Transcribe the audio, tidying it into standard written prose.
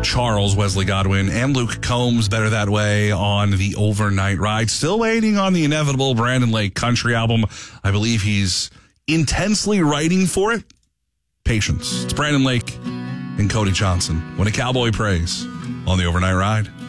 Charles, Wesley Godwin, and Luke Combs, Better That Way on the Overnight Ride. Still waiting on the inevitable Brandon Lake country album. I believe he's intensely writing for it. Patience. It's Brandon Lake and Cody Johnson. When a Cowboy Prays on the Overnight Ride.